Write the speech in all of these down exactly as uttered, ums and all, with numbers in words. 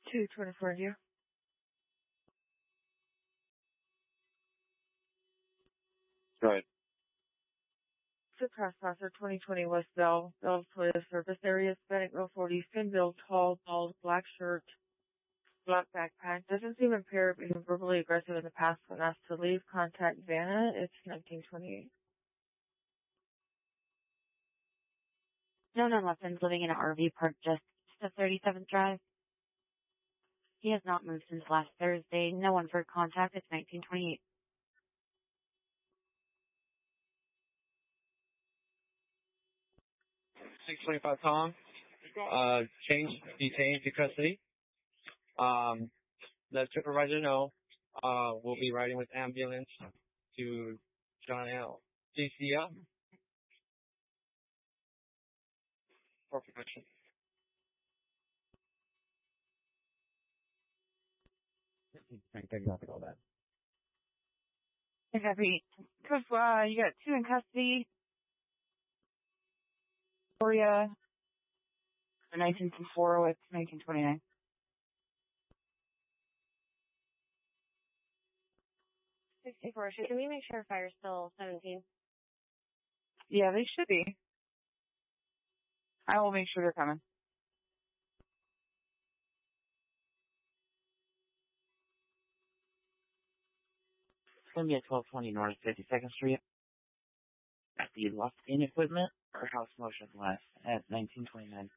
two twenty-four here. Right. It's a trespasser, twenty twenty West Bell, Bell Toyota service area, Hispanic male forty, thin build, tall, bald, black shirt, black backpack. Doesn't seem impaired, but been verbally aggressive in the past when asked to leave. Contact Vanna. It's nineteen twenty-eight. No non-weapons living in an R V park just to thirty-seventh Drive. He has not moved since last Thursday. No one for contact. It's nineteen twenty-eight. six twenty-five Tom. Uh, change, detained to custody. Um, let supervisor know. Uh, we'll be riding with ambulance to John L. C C L. For protection. Thank you for all that. Hey, Happy. Cause, uh, you got two in custody. Victoria, nineteen four, it's nineteen twenty-nine. sixty-four, can we make sure fire's still seventeen? Yeah, they should be. I will make sure they're coming. It's going to be at twelve twenty North fifty-second Street at the Lost In Equipment or House Motion West at nineteen twenty-nine.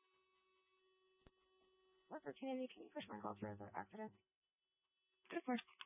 Robert Kennedy, can you push my call for the accident? Good first.